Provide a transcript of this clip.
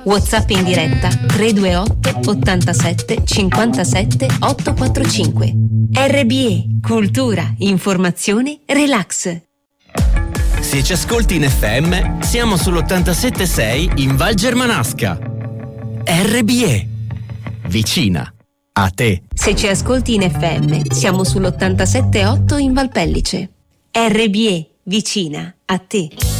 WhatsApp in diretta 328 87 57 845. RBE, cultura, informazione, relax. Se ci ascolti in FM, siamo sull'87.6 in Val Germanasca. RBE, vicina a te. Se ci ascolti in FM, siamo sull'87.8 in Valpellice. RBE, vicina a te.